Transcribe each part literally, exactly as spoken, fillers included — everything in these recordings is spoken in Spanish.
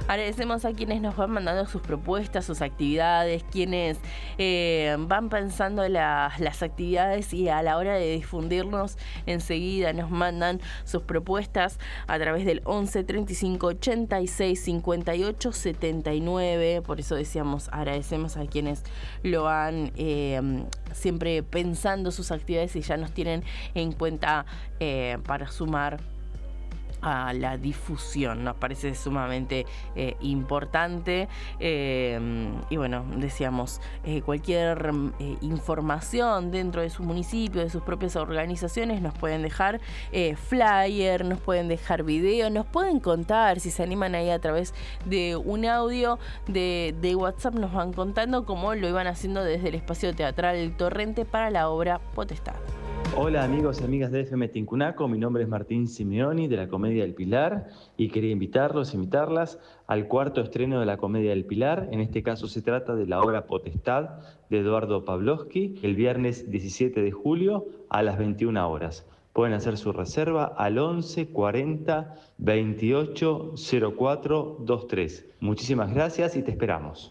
Agradecemos a quienes nos van mandando sus propuestas, sus actividades, quienes eh, van pensando las, las actividades y a la hora de difundirnos enseguida nos mandan sus propuestas a través del once treinta y cinco ochenta y seis cincuenta y ocho setenta y nueve. Por eso decíamos, agradecemos a quienes lo van eh, siempre pensando sus actividades y ya nos tienen en cuenta eh, para sumar a la difusión. Nos parece sumamente eh, importante eh, y bueno, decíamos eh, cualquier eh, información dentro de su municipio, de sus propias organizaciones, nos pueden dejar eh, flyer, nos pueden dejar video, nos pueden contar si se animan ahí a través de un audio de, de WhatsApp, nos van contando cómo lo iban haciendo desde el espacio teatral El Torrente para la obra Potestad. Hola amigos y amigas de F M Tincunaco, mi nombre es Martín Simeoni de la Comedia del Pilar y quería invitarlos, invitarlas al cuarto estreno de la Comedia del Pilar. En este caso se trata de la obra Potestad de Eduardo Pavlovsky, el viernes diecisiete de julio a las veintiuna horas. Pueden hacer su reserva al once cuarenta veintiocho cero cuatro veintitrés. Muchísimas gracias y te esperamos.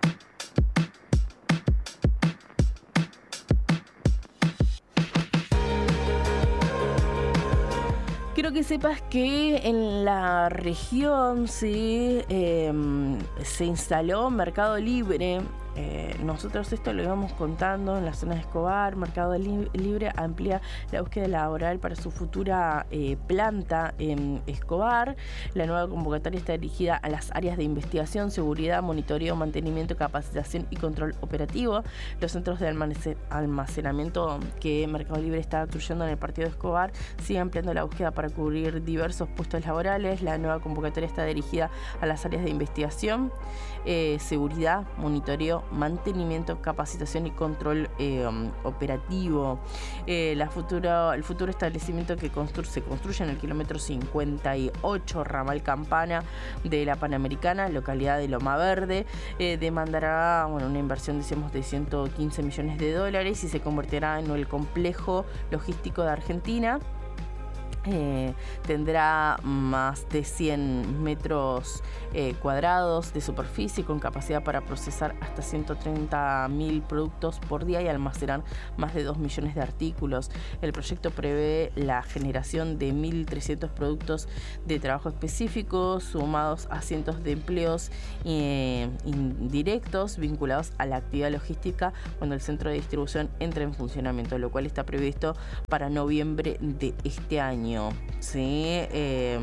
Quiero que sepas que en la región sí, eh, se instaló Mercado Libre. Eh, nosotros esto lo íbamos contando en la zona de Escobar. Mercado Libre amplía la búsqueda laboral para su futura eh, planta en Escobar. La nueva convocatoria está dirigida a las áreas de investigación, seguridad, monitoreo, mantenimiento, capacitación y control operativo. Los centros de almacenamiento que Mercado Libre está construyendo en el partido de Escobar sigue ampliando la búsqueda para cubrir diversos puestos laborales. La nueva convocatoria está dirigida a las áreas de investigación, eh, seguridad, monitoreo, mantenimiento, capacitación y control eh, um, operativo. Eh, la futura, el futuro establecimiento que constru- se construye en el kilómetro cincuenta y ocho, ramal Campana de la Panamericana, localidad de Loma Verde, eh, demandará bueno, una inversión, decíamos, de ciento quince millones de dólares y se convertirá en el complejo logístico de Argentina. Eh, tendrá más de cien metros eh, cuadrados de superficie con capacidad para procesar hasta ciento treinta mil productos por día y almacenar más de dos millones de artículos. El proyecto prevé la generación de mil trescientos productos de trabajo específicos sumados a cientos de empleos eh, indirectos vinculados a la actividad logística cuando el centro de distribución entre en funcionamiento, lo cual está previsto para noviembre de este año. Sí, eh,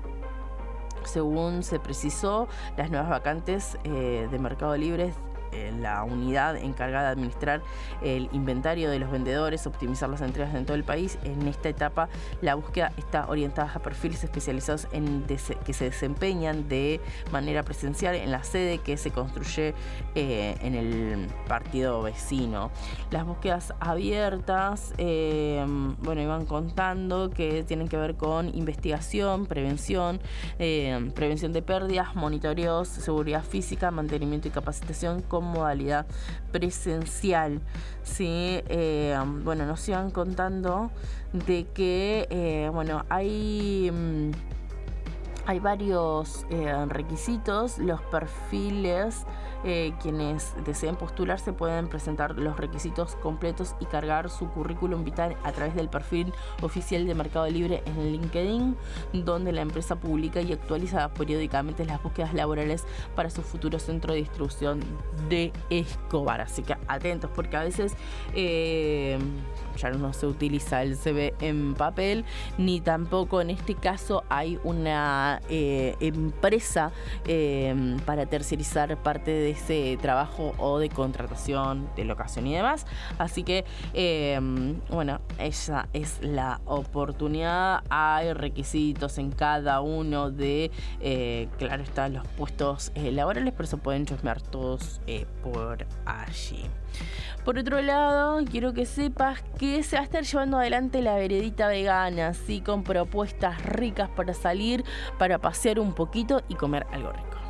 según se precisó, las nuevas vacantes eh, de Mercado Libre, en la unidad encargada de administrar el inventario de los vendedores, optimizar las entregas en todo el país. En esta etapa la búsqueda está orientada a perfiles especializados en des- que se desempeñan de manera presencial en la sede que se construye eh, en el partido vecino. Las búsquedas abiertas, eh, bueno, iban contando que tienen que ver con investigación, prevención, eh, prevención de pérdidas, monitoreos, seguridad física, mantenimiento y capacitación con modalidad presencial. Sí, eh, bueno, nos iban contando de que eh, bueno, hay mm, hay varios eh, requisitos. Los perfiles, eh, quienes deseen postularse pueden presentar los requisitos completos y cargar su currículum vitae a través del perfil oficial de Mercado Libre en LinkedIn, donde la empresa publica y actualiza periódicamente las búsquedas laborales para su futuro centro de distribución de Escobar. Así que atentos, porque a veces eh, ya no se utiliza el C V en papel, ni tampoco en este caso hay una Eh, empresa eh, para tercerizar parte de ese trabajo o de contratación, de locación y demás. Así que eh, bueno, esa es la oportunidad. Hay requisitos en cada uno de eh, claro está, los puestos eh, laborales, pero se pueden chusmear todos eh, por allí. Por otro lado, quiero que sepas que se va a estar llevando adelante la veredita vegana, ¿sí? Con propuestas ricas para salir, para pasear un poquito y comer algo rico.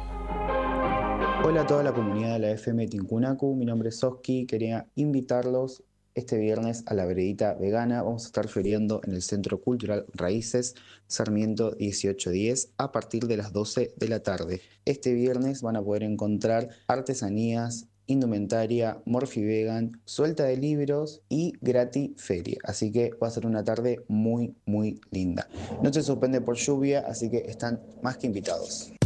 Hola a toda la comunidad de la F M Tincunacu, mi nombre es Oski, quería invitarlos este viernes a la veredita vegana. Vamos a estar feriando en el Centro Cultural Raíces, Sarmiento dieciocho diez, a partir de las doce de la tarde. Este viernes van a poder encontrar artesanías, indumentaria, Morphy Vegan, suelta de libros y gratis feria. Así que va a ser una tarde muy, muy linda. No se suspende por lluvia, así que están más que invitados.